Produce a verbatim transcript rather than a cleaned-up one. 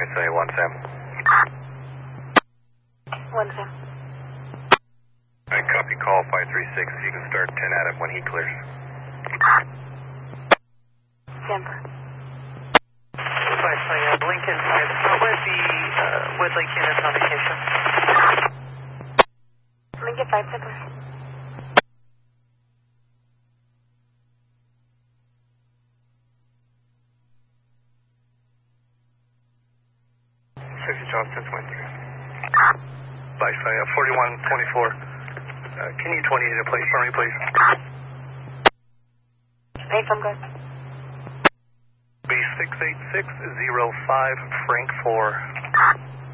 say one Sam. One Sam. I copy call five three six. If you can start ten at him when he clears. Denver. Five, sorry, uh, Lincoln five. Uh, where's the uh, Woodlake unit on vacation? Lincoln five Denver. sixty Johnston twenty-three. Bye, uh, forty-one twenty-four. Uh, can you twenty to place for me, please? Hey, from good. B six eight six zero five, Frank four.